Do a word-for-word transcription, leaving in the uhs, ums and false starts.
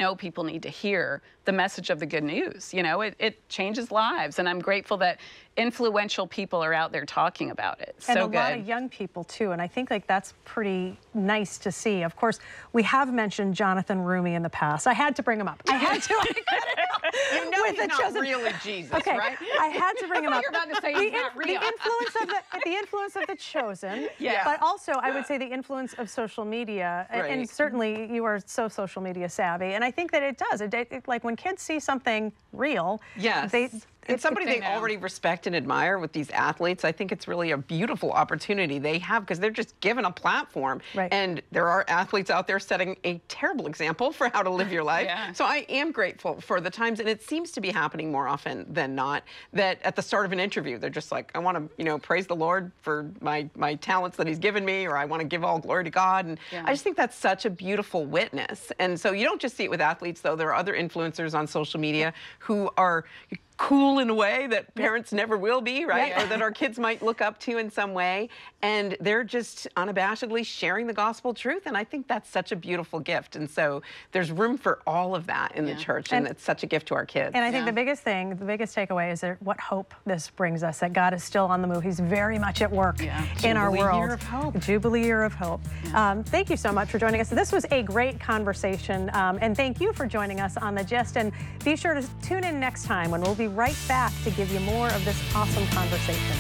know people need to hear the message of the good news. You know, it, it changes lives, and I'm grateful that influential people are out there talking about it. And so a good. lot of young people too, and I think like that's pretty nice to see. Of course, we have mentioned Jonathan Roumie in the past. I had to bring him up. I had to. I you know with he's the not chosen... really Jesus, okay, right? I had to bring him up. You're about to say the, he's not real. the influence of the, the influence of the chosen, yeah. but also I would say the influence of social media, right. and certainly you are so social media savvy, and I think that it does. It, it, like when kids see something real, yes. they. And somebody they, they already respect and admire with these athletes, I think it's really a beautiful opportunity they have because they're just given a platform. Right. And there are athletes out there setting a terrible example for how to live your life. Yeah. So I am grateful for the times, and it seems to be happening more often than not, that at the start of an interview, they're just like, I want to, you know, praise the Lord for my, my talents that he's given me, or I want to give all glory to God. And yeah. I just think that's such a beautiful witness. And so you don't just see it with athletes, though. There are other influencers on social media who are cool in a way that parents never will be, right? Yeah. Or that our kids might look up to in some way. And they're just unabashedly sharing the gospel truth. And I think that's such a beautiful gift. And so there's room for all of that in yeah. the church. And, and it's such a gift to our kids. And I think yeah. the biggest thing, the biggest takeaway is that what hope this brings us, that God is still on the move. He's very much at work yeah. in our world. Jubilee Year of Hope. Jubilee Year of Hope. Yeah. Um, thank you so much for joining us. This was a great conversation. Um, and thank you for joining us on The Gist. And be sure to tune in next time when we'll be right back to give you more of this awesome conversation.